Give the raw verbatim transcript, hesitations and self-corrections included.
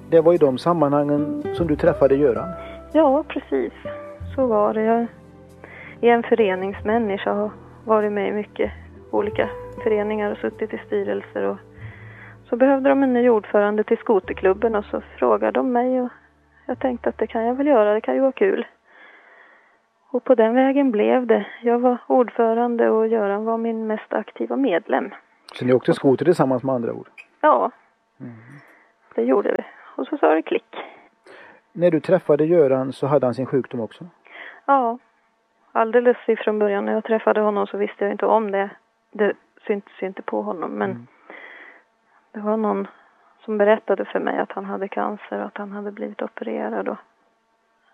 det var i de sammanhangen som du träffade Göran. Ja, precis. Så var det. Jag är en föreningsmänniska och har varit med i mycket olika föreningar och suttit i styrelser. Och så behövde de en ny ordförande till skoterklubben och så frågade de mig och jag tänkte att det kan jag väl göra, det kan ju vara kul. Och på den vägen blev det. Jag var ordförande och Göran var min mest aktiva medlem. Så ni åkte skoter tillsammans med andra ord? Ja, mm. det gjorde vi. Och så sa det klick. När du träffade Göran så hade han sin sjukdom också? Ja, alldeles ifrån början när jag träffade honom så visste jag inte om det. Det syntes inte på honom, men mm. det var någon som berättade för mig att han hade cancer och att han hade blivit opererad och